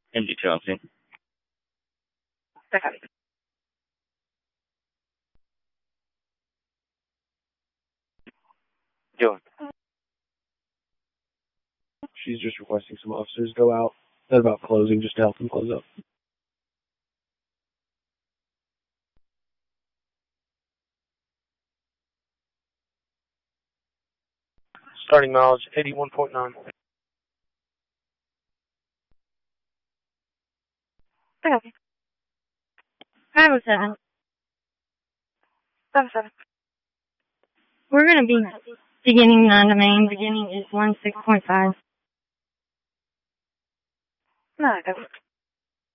MD Chelsea. Okay. Joe. She's just requesting some officers go out. Not about closing, just to help them close up. Starting mileage 81.9. Okay. 507. 77. We're going to be beginning on the main. Beginning is 16.5. No,